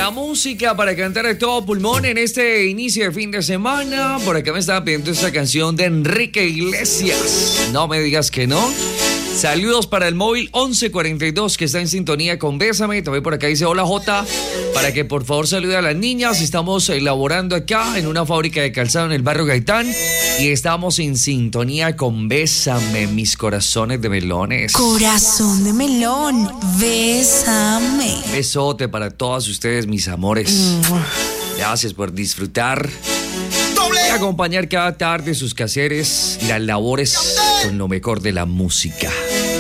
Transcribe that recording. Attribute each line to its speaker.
Speaker 1: La música para cantar a todo pulmón en este inicio de fin de semana. Por acá me estaba pidiendo esta canción de Enrique Iglesias. No me digas que no. Saludos para el móvil 1142 que está en sintonía con Bésame. También por acá dice hola Jota, para que por favor salude a las niñas. Estamos elaborando acá en una fábrica de calzado en el barrio Gaitán y estamos en sintonía con Bésame, mis corazones de melones.
Speaker 2: Corazón de melón, bésame.
Speaker 1: Besote para todas ustedes, mis amores. Gracias por disfrutar y acompañar cada tarde sus quehaceres y las labores con lo mejor de la música.